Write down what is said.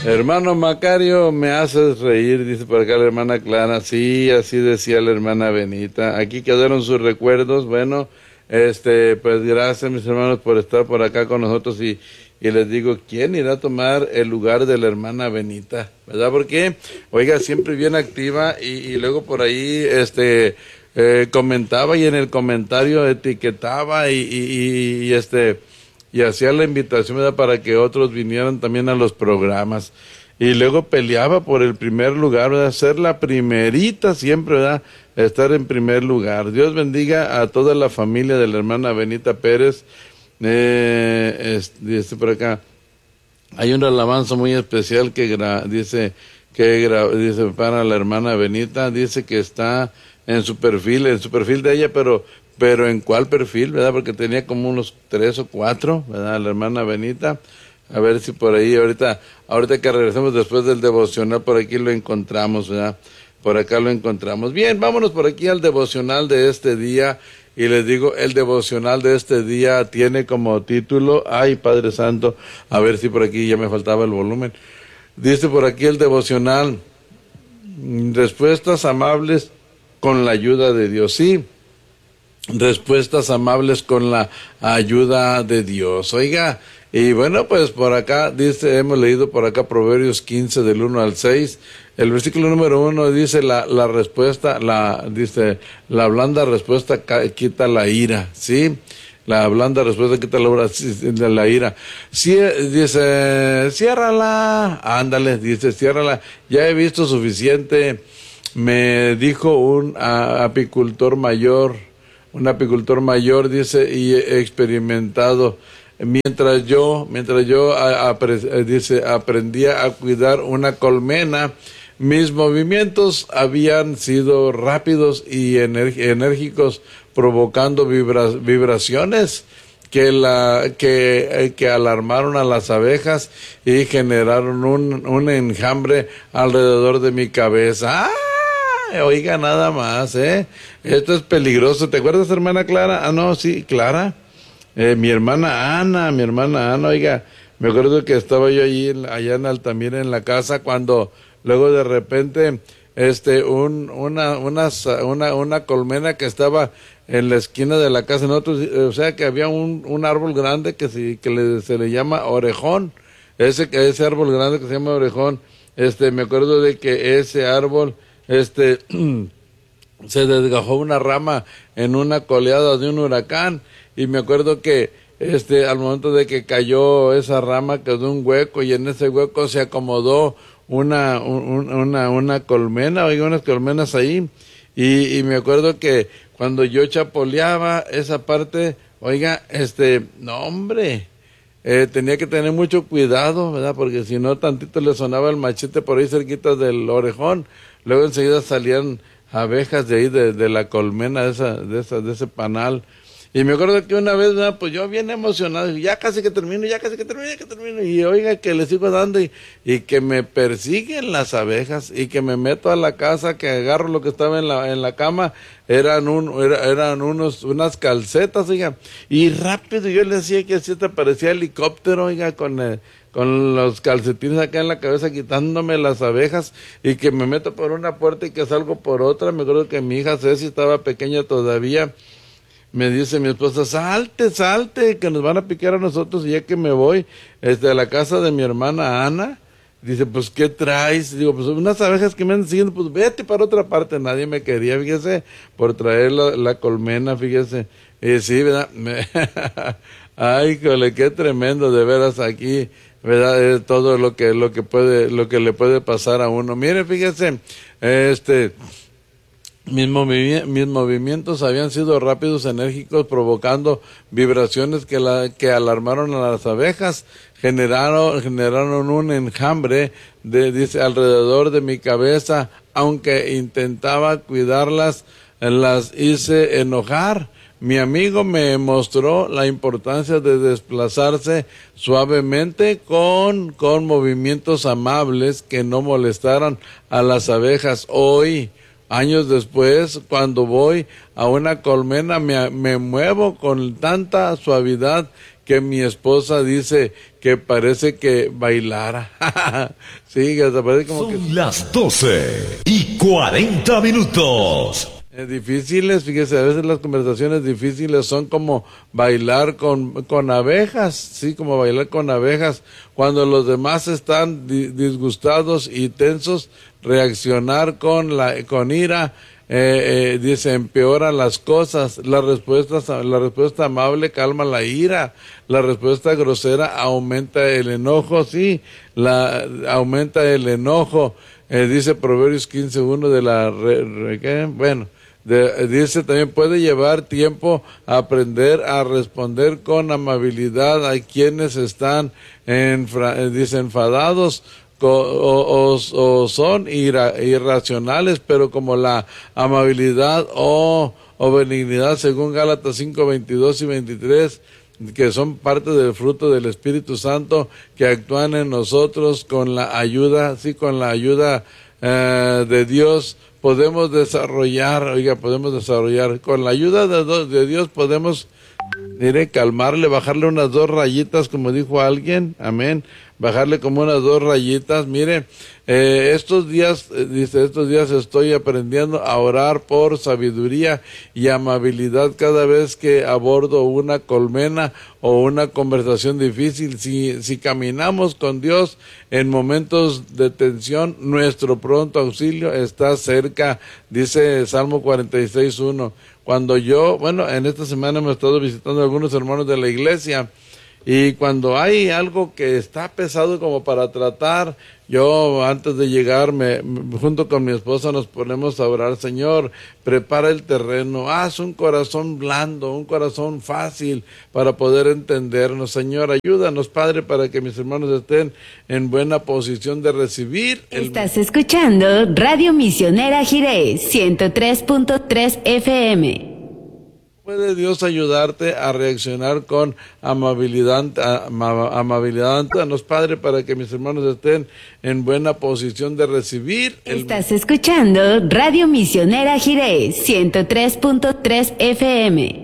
Hermano Macario, me haces reír, dice por acá la hermana Clara. Sí, así decía la hermana Benita. Aquí quedaron sus recuerdos. Bueno, pues gracias mis hermanos por estar por acá con nosotros y les digo, ¿quién irá a tomar el lugar de la hermana Benita? ¿Verdad? Porque, oiga, siempre bien activa y luego por ahí, comentaba y en el comentario etiquetaba y hacía la invitación, ¿verdad?, para que otros vinieran también a los programas. Y luego peleaba por el primer lugar, ¿verdad?, ser la primerita siempre, ¿verdad?, estar en primer lugar. Dios bendiga a toda la familia de la hermana Benita Pérez. Dice por acá, hay una alabanza muy especial que dice para la hermana Benita, dice que está en su perfil de ella, pero ¿en cuál perfil, verdad? Porque tenía como unos 3 o 4, ¿verdad? La hermana Benita. A ver si por ahí, ahorita que regresemos después del devocional, por aquí lo encontramos, ¿verdad? Por acá lo encontramos. Bien, vámonos por aquí al devocional de este día. Y les digo, el devocional de este día tiene como título, ay Padre Santo, a ver si por aquí ya me faltaba el volumen. Dice por aquí el devocional, respuestas amables con la ayuda de Dios. Sí, respuestas amables con la ayuda de Dios. Oiga, y bueno, pues por acá dice, hemos leído por acá Proverbios 15 del 1 al 6. El versículo número 1 dice la respuesta, dice, la blanda respuesta quita la ira, ¿sí? La blanda respuesta quita la ira. Sí, dice, ciérrala, ándale, dice, ciérrala, ya he visto suficiente. Me dijo un apicultor mayor, dice, y he experimentado, mientras yo aprendía a cuidar una colmena, mis movimientos habían sido rápidos y enérgicos, provocando vibraciones que alarmaron a las abejas y generaron un enjambre alrededor de mi cabeza. Oiga, nada más, esto es peligroso. ¿Te acuerdas, hermana Clara? No, sí, Clara. Mi hermana Ana, oiga, me acuerdo que estaba yo allí allá en Altamira en la casa cuando luego de repente una colmena que estaba en la esquina de la casa, o sea que había un árbol grande que se le llama orejón, ese árbol grande que se llama orejón, me acuerdo de que ese árbol se desgajó una rama en una coleada de un huracán, y me acuerdo que al momento de que cayó esa rama quedó un hueco, y en ese hueco se acomodó una colmena, oiga, unas colmenas ahí, y me acuerdo que cuando yo chapoleaba esa parte, oiga, no hombre, tenía que tener mucho cuidado, ¿verdad? Porque si no, tantito le sonaba el machete por ahí cerquita del orejón, luego enseguida salían abejas de ahí, de la colmena de ese panal. Y me acuerdo que una vez, pues yo bien emocionado, ya casi que termino, y oiga que le sigo dando y que me persiguen las abejas y que me meto a la casa, que agarro lo que estaba en la cama, eran unas calcetas, oiga, y rápido yo le decía que así te parecía helicóptero, oiga, con los calcetines acá en la cabeza quitándome las abejas, y que me meto por una puerta y que salgo por otra. Me acuerdo que mi hija Ceci estaba pequeña todavía. Me dice mi esposa, salte, que nos van a picar a nosotros. Y ya que me voy a la casa de mi hermana Ana, dice, pues, ¿qué traes? Digo, pues, unas abejas que me andan siguiendo, pues, vete para otra parte. Nadie me quería, fíjese, por traer la colmena, fíjese. Y sí, ¿verdad? Ay, jole, qué tremendo, de veras, aquí, ¿verdad? Es todo lo que le puede pasar a uno. Mire, fíjese, mis movimientos habían sido rápidos, enérgicos, provocando vibraciones que alarmaron a las abejas, generaron un enjambre dice, alrededor de mi cabeza. Aunque intentaba cuidarlas, las hice enojar. Mi amigo me mostró la importancia de desplazarse suavemente con movimientos amables que no molestaran a las abejas. Hoy, años después, cuando voy a una colmena, me muevo con tanta suavidad que mi esposa dice que parece que bailara. Sí, hasta parece como que... Son las 12:40. Difíciles, fíjese, a veces las conversaciones difíciles son como bailar con abejas, sí, como bailar con abejas. Cuando los demás están disgustados y tensos, reaccionar con ira, dice, empeora las cosas. La respuesta amable calma la ira. La respuesta grosera aumenta el enojo, sí, aumenta el enojo. Dice Proverbios 15:1 de la... dice también, puede llevar tiempo aprender a responder con amabilidad a quienes están enfadados o son irracionales, pero como la amabilidad o benignidad, según Gálatas 5:22 y 23, que son parte del fruto del Espíritu Santo que actúan en nosotros con la ayuda, de Dios. Podemos desarrollar, con la ayuda de Dios podemos, calmarle, bajarle unas 2 rayitas, como dijo alguien, amén, bajarle como unas 2 rayitas. Estos días estoy aprendiendo a orar por sabiduría y amabilidad cada vez que abordo una colmena o una conversación difícil. Si caminamos con Dios en momentos de tensión, nuestro pronto auxilio está cerca, dice Salmo 46:1. Cuando en esta semana hemos estado visitando a algunos hermanos de la iglesia, y cuando hay algo que está pesado como para tratar, yo antes de llegar, junto con mi esposa nos ponemos a orar. Señor, prepara el terreno, haz un corazón blando, un corazón fácil para poder entendernos. Señor, ayúdanos, Padre, para que mis hermanos estén en buena posición de recibir. Estás escuchando Radio Misionera Jiré, 103.3 FM. ¿Puede Dios ayudarte a reaccionar con amabilidad? Danos, Padre, para que mis hermanos estén en buena posición de recibir. Estás escuchando Radio Misionera Jiré, 103.3 FM.